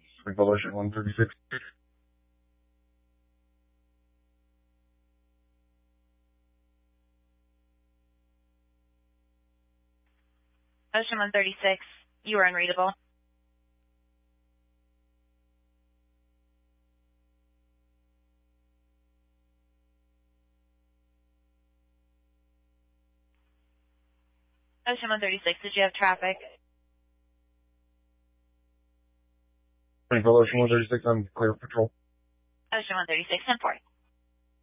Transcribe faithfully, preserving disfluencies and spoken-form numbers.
Revolution one thirty-six. Ocean one thirty-six, you are unreadable. Ocean one thirty-six, did you have traffic? Revolution one thirty-six, I'm clear for patrol. Ocean one thirty-six, ten four.